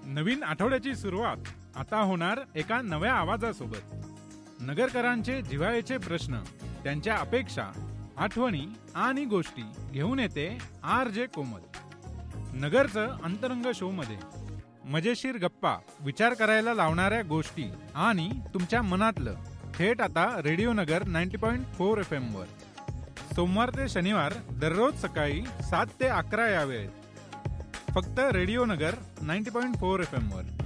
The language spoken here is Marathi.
नवीन आठवड्याची सुरुवात आता होणार एका नव्या आवाजासोबत. नगरकरांचे जिव्हाळ्याचे प्रश्न, त्यांच्या अपेक्षा, आठवणी आणि गोष्टी घेऊन येते RJ कोमल. नगरचं अंतरंग शो मध्ये मजेशीर गप्पा, विचार करायला लावणाऱ्या गोष्टी आणि तुमच्या मनातलं थेट आता रेडिओ नगर 90.4 FM वर. सोमवार ते शनिवार दररोज सकाळी 7 ते 11 या वेळेत फक्त रेडिओ नगर 90.4 FM वर.